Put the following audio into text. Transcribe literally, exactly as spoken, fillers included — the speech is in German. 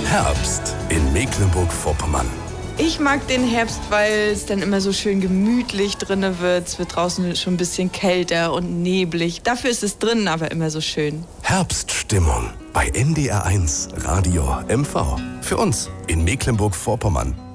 Herbst in Mecklenburg-Vorpommern. Ich mag den Herbst, weil es dann immer so schön gemütlich drinnen wird. Es wird draußen schon ein bisschen kälter und neblig. Dafür ist es drinnen aber immer so schön. Herbststimmung bei N D R eins Radio M V. Für uns in Mecklenburg-Vorpommern.